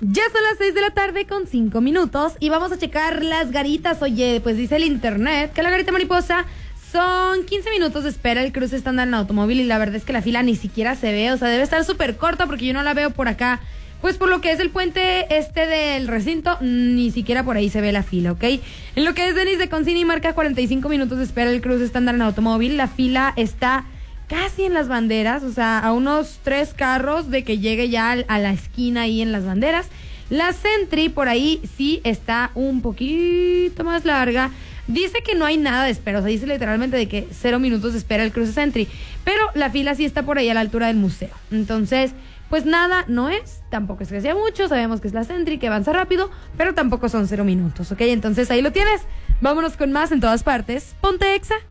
Ya son las 6 de la tarde con 5 minutos y vamos a checar las garitas. Oye, pues dice el internet que la garita mariposa son 15 minutos de espera el cruce estándar en automóvil y la verdad es que la fila ni siquiera se ve, o sea, debe estar súper corta porque yo no la veo por acá. Pues por lo que es el puente del recinto, ni siquiera por ahí se ve la fila, ¿ok? En lo que es Denis de Concini marca 45 minutos de espera el cruce estándar en automóvil. La fila está casi en las banderas, o sea, a unos 3 carros de que llegue ya a la esquina ahí en las banderas. La Sentry por ahí sí está un poquito más larga. Dice que no hay nada de espera, o sea, dice literalmente de que 0 minutos de espera el cruce Sentry. Pero la fila sí está por ahí a la altura del museo. Entonces, pues nada, no es, tampoco es que sea mucho, sabemos que es la Sentry, que avanza rápido, pero tampoco son 0 minutos, ¿ok? Entonces ahí lo tienes. Vámonos con más en todas partes. Ponte Exa.